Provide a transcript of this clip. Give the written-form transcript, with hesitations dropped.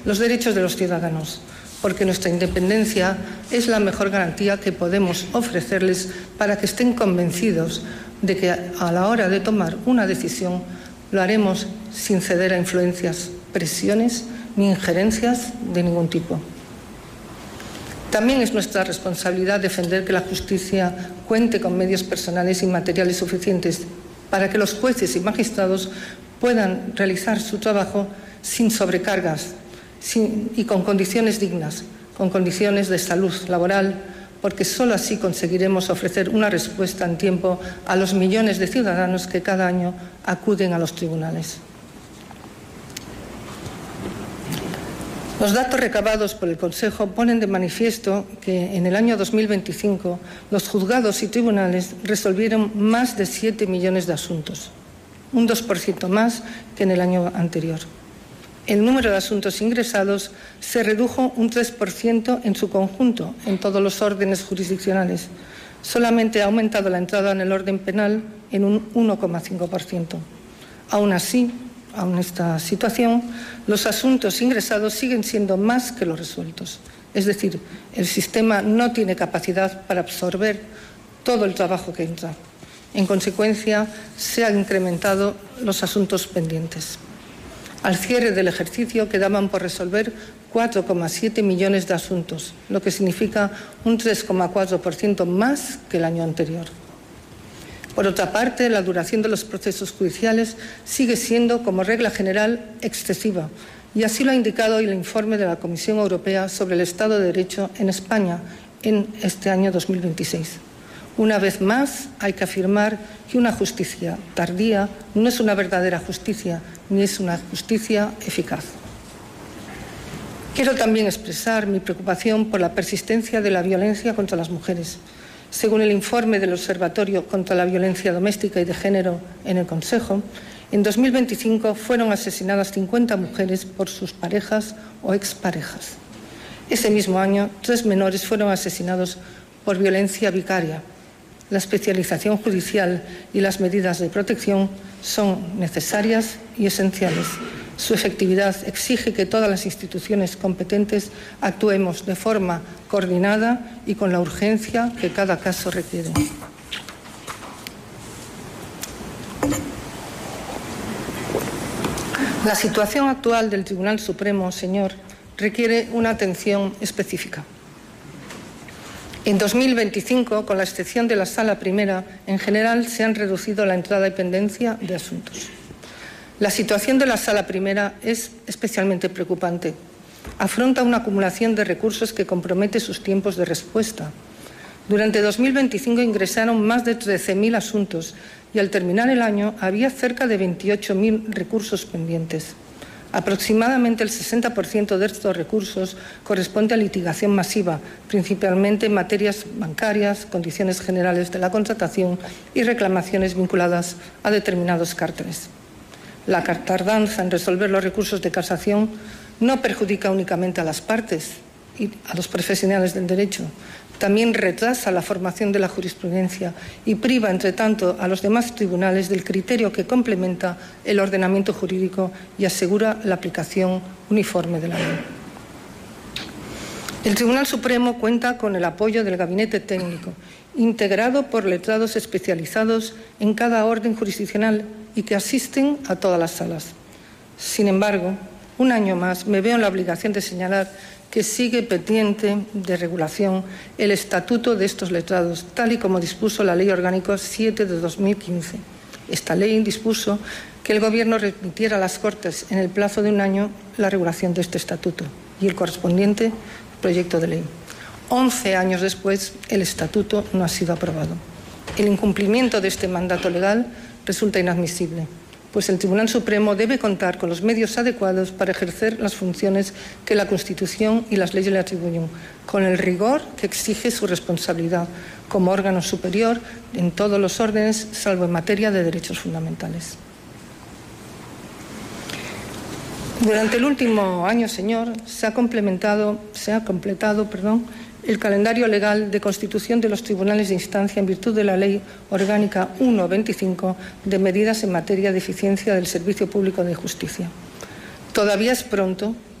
los derechos de los ciudadanos, porque nuestra independencia es la mejor garantía que podemos ofrecerles para que estén convencidos de que a la hora de tomar una decisión lo haremos sin ceder a influencias, presiones ni injerencias de ningún tipo. También es nuestra responsabilidad defender que la justicia cuente con medios personales y materiales suficientes para que los jueces y magistrados puedan realizar su trabajo sin sobrecargas y con condiciones dignas, con condiciones de salud laboral, porque solo así conseguiremos ofrecer una respuesta en tiempo a los millones de ciudadanos que cada año acuden a los tribunales. Los datos recabados por el Consejo ponen de manifiesto que en el año 2025 los juzgados y tribunales resolvieron más de 7 millones de asuntos, un 2% más que en el año anterior. El número de asuntos ingresados se redujo un 3% en su conjunto en todos los órdenes jurisdiccionales. Solamente ha aumentado la entrada en el orden penal en un 1,5%. Aún así, aún en esta situación, los asuntos ingresados siguen siendo más que los resueltos. Es decir, el sistema no tiene capacidad para absorber todo el trabajo que entra. En consecuencia, se han incrementado los asuntos pendientes. Al cierre del ejercicio quedaban por resolver 4,7 millones de asuntos, lo que significa un 3,4% más que el año anterior. Por otra parte, la duración de los procesos judiciales sigue siendo, como regla general, excesiva, y así lo ha indicado el informe de la Comisión Europea sobre el Estado de Derecho en España en este año 2026. Una vez más, hay que afirmar que una justicia tardía no es una verdadera justicia, ni es una justicia eficaz. Quiero también expresar mi preocupación por la persistencia de la violencia contra las mujeres. Según el informe del Observatorio contra la Violencia Doméstica y de Género en el Consejo, en 2025 fueron asesinadas 50 mujeres por sus parejas o exparejas. Ese mismo año, 3 menores fueron asesinados por violencia vicaria. La especialización judicial y las medidas de protección son necesarias y esenciales. Su efectividad exige que todas las instituciones competentes actuemos de forma coordinada y con la urgencia que cada caso requiere. La situación actual del Tribunal Supremo, señor, requiere una atención específica. En 2025, con la excepción de la Sala Primera, en general se han reducido la entrada y pendencia de asuntos. La situación de la Sala Primera es especialmente preocupante. Afronta una acumulación de recursos que compromete sus tiempos de respuesta. Durante 2025 ingresaron más de 13.000 asuntos y al terminar el año había cerca de 28.000 recursos pendientes. Aproximadamente el 60% de estos recursos corresponde a litigación masiva, principalmente en materias bancarias, condiciones generales de la contratación y reclamaciones vinculadas a determinados cárteles. La tardanza en resolver los recursos de casación no perjudica únicamente a las partes y a los profesionales del derecho, también retrasa la formación de la jurisprudencia y priva, entre tanto, a los demás tribunales del criterio que complementa el ordenamiento jurídico y asegura la aplicación uniforme de la ley. El Tribunal Supremo cuenta con el apoyo del Gabinete Técnico, integrado por letrados especializados en cada orden jurisdiccional y que asisten a todas las salas. Sin embargo, un año más me veo en la obligación de señalar que sigue pendiente de regulación el estatuto de estos letrados, tal y como dispuso la Ley Orgánica 7 de 2015. Esta ley dispuso que el Gobierno remitiera a las Cortes en el plazo de un año la regulación de este estatuto y el correspondiente proyecto de ley. 11 años después, el estatuto no ha sido aprobado. El incumplimiento de este mandato legal resulta inadmisible, pues el Tribunal Supremo debe contar con los medios adecuados para ejercer las funciones que la Constitución y las leyes le atribuyen, con el rigor que exige su responsabilidad como órgano superior en todos los órdenes, salvo en materia de derechos fundamentales. Durante el último año, señor, se ha completado el calendario legal de constitución de los tribunales de instancia en virtud de la Ley Orgánica 1/25 de medidas en materia de eficiencia del servicio público de justicia. Todavía es pronto